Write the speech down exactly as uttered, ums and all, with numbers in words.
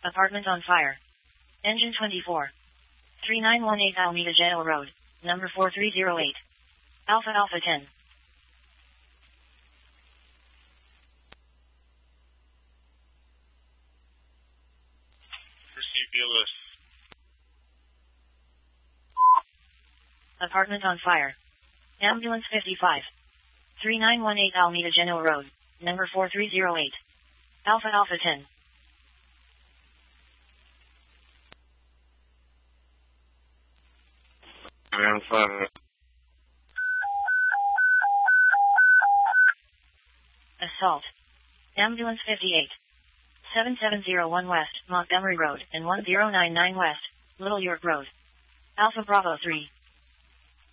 Apartment on fire. Engine twenty-four. three nine one eight Alameda Jail Road, number four three zero eight. Alpha Alpha ten. Receive the list. Apartment on fire. Ambulance fifty-five. three nine one eight Alameda Jail Road, number four three zero eight. Alpha Alpha ten. Alpha. Assault. Ambulance fifty-eight. seven seven zero one West, Montgomery Road, and one zero nine nine West, Little York Road. Alpha Bravo three.